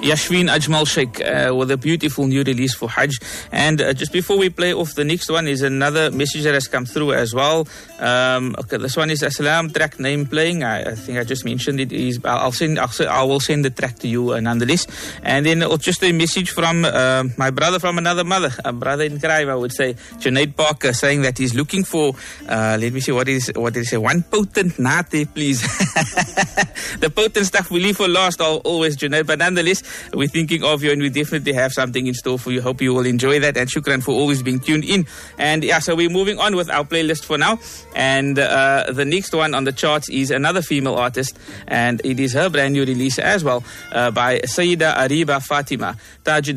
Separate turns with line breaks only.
Yashveen Ajmal Sheikh with a beautiful new release for Hajj. And just before we play off the next one is another message that has come through as well. Okay, this one is Assalam, track name playing. I think I just mentioned it. I will send the track to you nonetheless. And then just a message from my brother from another mother, a brother in crime, I would say, Junaid Parker, saying that he's looking for, let me see, what did he say? One potent nate, please. The potent stuff we leave for last, always, Junaid. But nonetheless, we're thinking of you and we definitely have something in store for you. Hope you will enjoy that. And shukran for always being tuned in. And yeah, so we're moving on with our playlist for now. And the next one on the charts is another female artist. And it is her brand new release as well by Sayyida Ariba Fatima. Taj